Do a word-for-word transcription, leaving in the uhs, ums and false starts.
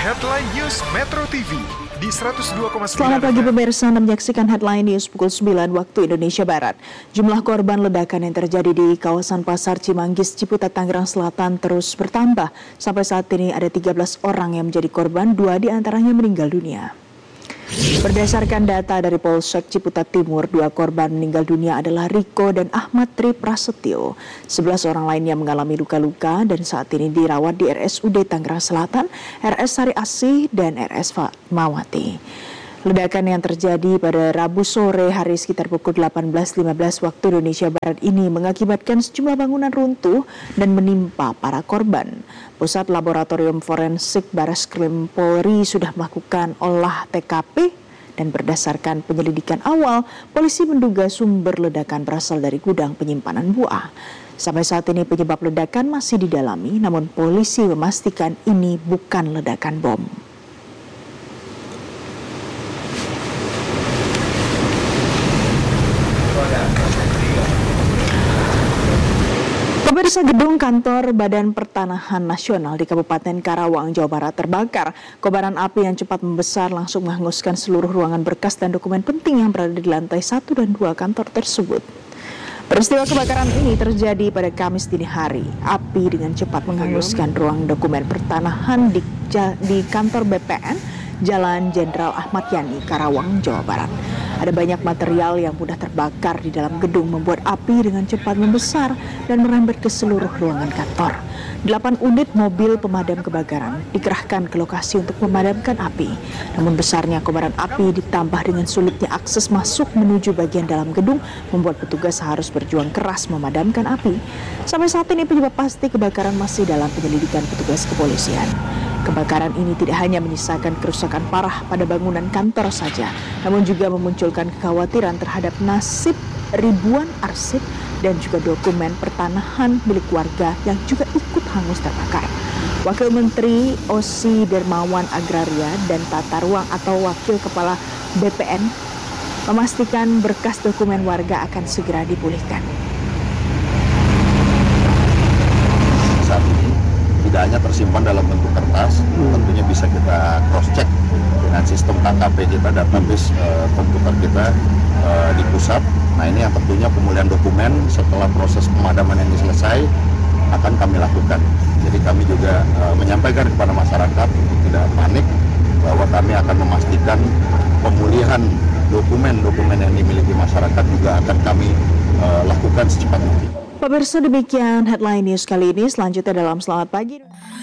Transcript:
Headline News Metro T V di seratus dua koma sembilan. Selamat pagi pemirsa, Anda menyaksikan Headline News pukul sembilan waktu Indonesia Barat. Jumlah korban ledakan yang terjadi di kawasan Pasar Cimanggis, Ciputat, Tangerang Selatan terus bertambah. Sampai saat ini ada tiga belas orang yang menjadi korban, dua diantaranya meninggal dunia. Berdasarkan data dari Polsek Ciputat Timur, dua korban meninggal dunia adalah Riko dan Ahmad Tri Prasetyo. Sebelas orang lainnya mengalami luka-luka dan saat ini dirawat di R S U D Tangerang Selatan, R S Sari Asih, dan R S Fatmawati. Ledakan yang terjadi pada Rabu sore hari sekitar pukul delapan belas lima belas waktu Indonesia Barat ini mengakibatkan sejumlah bangunan runtuh dan menimpa para korban. Pusat Laboratorium Forensik Bareskrim Polri sudah melakukan olah T K P dan berdasarkan penyelidikan awal, polisi menduga sumber ledakan berasal dari gudang penyimpanan buah. Sampai saat ini penyebab ledakan masih didalami, namun polisi memastikan ini bukan ledakan bom. Pemirsa, gedung kantor Badan Pertanahan Nasional di Kabupaten Karawang, Jawa Barat terbakar. Kobaran api yang cepat membesar langsung menghanguskan seluruh ruangan berkas dan dokumen penting yang berada di lantai satu dan dua kantor tersebut. Peristiwa kebakaran ini terjadi pada Kamis dini hari. Api dengan cepat menghanguskan ruang dokumen pertanahan di, di kantor B P N Jalan Jenderal Ahmad Yani, Karawang, Jawa Barat. Ada banyak material yang mudah terbakar di dalam gedung membuat api dengan cepat membesar dan merembet ke seluruh ruangan kantor. Delapan unit mobil pemadam kebakaran dikerahkan ke lokasi untuk memadamkan api. Namun besarnya kobaran api ditambah dengan sulitnya akses masuk menuju bagian dalam gedung membuat petugas harus berjuang keras memadamkan api. Sampai saat ini penyebab pasti kebakaran masih dalam penyelidikan petugas kepolisian. Kebakaran ini tidak hanya menyisakan kerusakan parah pada bangunan kantor saja, namun juga memunculkan kekhawatiran terhadap nasib ribuan arsip dan juga dokumen pertanahan milik warga yang juga ikut hangus terbakar. Wakil Menteri Osi Dermawan Agraria dan Tata Ruang atau Wakil Kepala B P N memastikan berkas dokumen warga akan segera dipulihkan. Saat ini tidak hanya tersimpan dalam bentuk kertas, hmm. tentunya bisa kita cross check dengan sistem K K P kita, database uh, komputer kita uh, di pusat. Nah, ini yang tentunya pemulihan dokumen setelah proses pemadaman ini selesai akan kami lakukan. Jadi kami juga uh, menyampaikan kepada masyarakat untuk tidak panik bahwa kami akan memastikan pemulihan dokumen-dokumen yang dimiliki masyarakat juga akan kami uh, lakukan secepat mungkin. Pemirsa, demikian Headline News kali ini. Selanjutnya dalam Selamat Pagi.